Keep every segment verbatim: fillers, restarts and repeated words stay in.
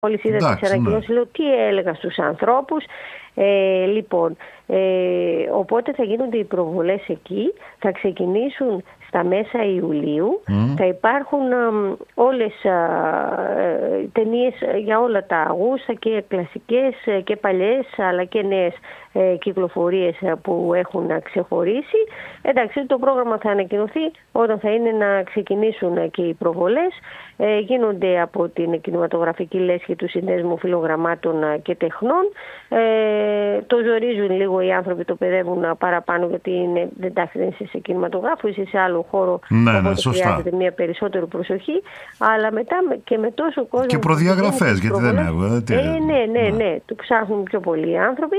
Μόλις είδα τις ανακοινώσεις, ναι. Λέω τι έλεγα στους ανθρώπους. Ε, λοιπόν, ε, οπότε θα γίνονται οι προβολές εκεί, θα ξεκινήσουν στα μέσα Ιουλίου, mm. θα υπάρχουν α, όλες α, ε, ταινίες για όλα τα αγούστα και κλασικές και παλιές αλλά και νέες ε, κυκλοφορίες που έχουν ξεχωρίσει. Εντάξει, το πρόγραμμα θα ανακοινωθεί όταν θα είναι να ξεκινήσουν και οι προβολές. Ε, γίνονται από την κινηματογραφική λέσχη του Συνδέσμου Φιλογραμμάτων και Τεχνών. Ε, το ζορίζουν λίγο οι άνθρωποι, το παιδεύουν παραπάνω γιατί είναι, δεν τα είσαι σε κινηματογράφο, είσαι σε άλλο χώρο, ναι, οπότε ναι, χρειάζεται μια περισσότερη προσοχή, αλλά μετά και με τόσο κόσμο και προδιαγραφές, γιατί δεν έχω ε, ε, ναι, ναι, ναι, ναι, το ψάχνουν πιο πολλοί άνθρωποι,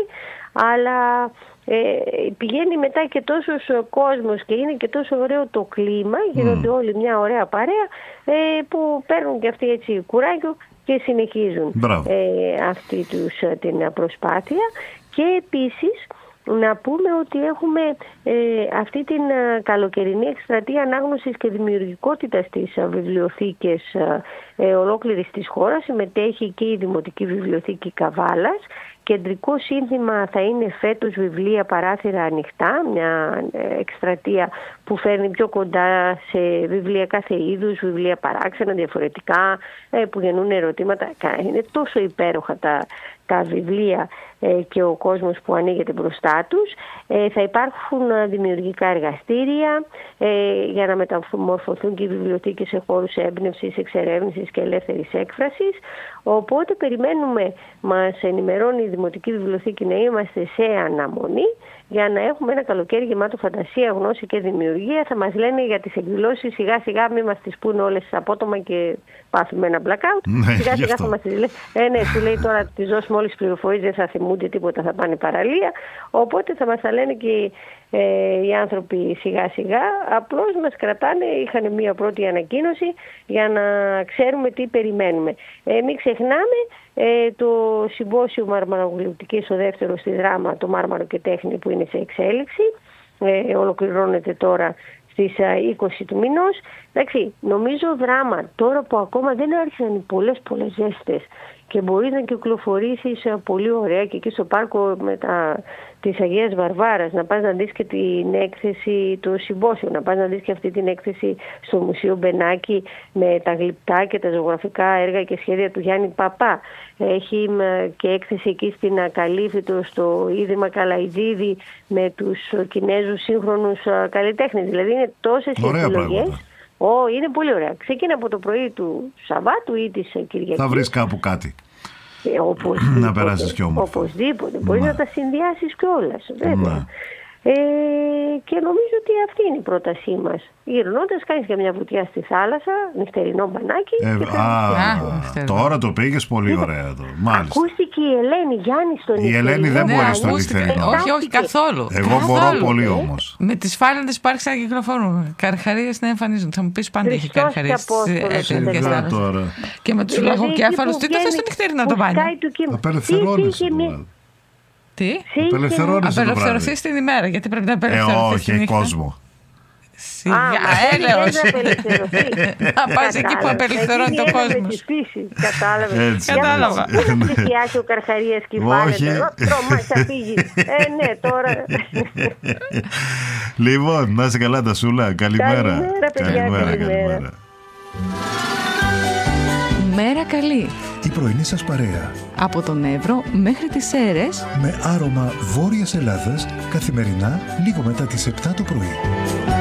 αλλά ε, πηγαίνει μετά και τόσος κόσμος και είναι και τόσο ωραίο το κλίμα, γίνονται mm. όλοι μια ωραία παρέα ε, που παίρνουν και αυτοί έτσι κουράγιο και συνεχίζουν ε, αυτή τους την προσπάθεια. Και επίσης να πούμε ότι έχουμε ε, αυτή την ε, καλοκαιρινή εκστρατεία ανάγνωσης και δημιουργικότητας στις ε, βιβλιοθήκες ε, ε, ολόκληρης της χώρας. Συμμετέχει και η Δημοτική Βιβλιοθήκη Καβάλας. Κεντρικό σύνθημα θα είναι φέτος βιβλία παράθυρα ανοιχτά, μια εκστρατεία που φέρνει πιο κοντά σε βιβλία κάθε είδους, βιβλία παράξενα, διαφορετικά, που γεννούν ερωτήματα. Είναι τόσο υπέροχα τα, τα βιβλία και ο κόσμος που ανοίγεται μπροστά τους. Θα υπάρχουν δημιουργικά εργαστήρια για να μεταμορφωθούν και οι βιβλιοθήκες σε χώρους έμπνευσης, εξερεύνησης και ελεύθερης έκφρασης. Οπότε περιμένουμε, μας ενημερώνει η Δημοτική Βιβλιοθήκη, να είμαστε σε αναμονή για να έχουμε ένα καλοκαίρι γεμάτο φαντασία, γνώση και δημιουργία. Θα μας λένε για τις εκδηλώσεις, σιγά σιγά μην μας τις πούνε όλες απότομα και πάθουμε ένα blackout. Ναι, σιγά σιγά θα μας τις λένε. Ε, ναι, σου λέει τώρα τις δώσουμε όλες τις πληροφορίες, δεν θα θυμούνται τίποτα, θα πάνε παραλία. Οπότε θα μας τα λένε και ε, οι άνθρωποι σιγά σιγά. Απλώς μας κρατάνε, είχαν μία πρώτη ανακοίνωση για να ξέρουμε τι περιμένουμε. Ε, μην ξεχνάμε ε, το συμπόσιο μαρμαρογλυπτικής, ο δεύτερο στη Δράμα, το Μάρμαρο και Τέχνη, που είναι σε εξέλιξη. Ε, ολοκληρώνεται τώρα στις είκοσι του μηνός. Εντάξει, νομίζω Δράμα, τώρα που ακόμα δεν άρχισαν οι πολλές πολλές ζέστες και μπορεί να κυκλοφορήσεις πολύ ωραία και εκεί στο πάρκο με τα, της Αγίας Βαρβάρας, να πας να δεις και την έκθεση του συμπόσιου, να πας να δεις και αυτή την έκθεση στο Μουσείο Μπενάκη με τα γλυπτά και τα ζωγραφικά έργα και σχέδια του Γιάννη Παπά. Έχει και έκθεση εκεί στην Ακαλύφητο στο Ίδρυμα Καλαϊτζίδη με τους Κινέζους σύγχρονους καλλιτέχνες. Δηλαδή είναι τόσες επιλογές. Oh, είναι πολύ ωραία. Ξεκίνα από το πρωί του Σαββάτου ή της Κυριακής. Θα βρεις κάπου κάτι. Ε, οπωσδήποτε, να περάσεις και όμορφα. Οπωσδήποτε. Μπορείς να τα συνδυάσεις κιόλας. Βέβαια. Ε, και νομίζω ότι αυτή είναι η πρότασή μας. Γυρνώντας κάνεις και μια βουτιά στη θάλασσα, νυχτερινό μπανάκι. Ε, και α, α, τώρα το πήγες πολύ ωραία εδώ. Μάλιστα. Ακούστηκε η Ελένη Γιάννη στο νυχτερινό. Η Ελένη δεν ναι, μπορεί στο νυχτερινό. Όχι, όχι καθόλου. Εγώ καθόλου. Μπορώ πολύ όμως. Με τις φάλαινες που άρχισαν να κυκλοφορούν. Καρχαρίες να εμφανίζουν. Θα μου πεις πάντα έχει καρχαρίες. Και με τους λογοκέφαλους. Τι το θες στο νυχτερινό το μπάνιο. Απελευθερώνεσαι. Τι? Απελευθερωθείς την ημέρα, γιατί πρέπει να απελευθερωθείς. Ε, όχι, έχει κόσμο. Σιγά, έλεος. Να πας εκεί που απελευθερώνει το κόσμο. Κατάλαβες. Κατάλαβα. Δεν θα πλησιάσει ο Καρχαρίας και φάνεται. Τρομάς θα φύγει. Ε, ναι, τώρα. Λοιπόν, να είσαι καλά τα Σούλα. Καλημέρα. Καλημέρα, καλημέρα. Μέρα καλή. Η πρωινή σας παρέα. Από τον Εύρο μέχρι τις Σέρρες. Με άρωμα Βόρειας Ελλάδας, καθημερινά λίγο μετά τις επτά το πρωί.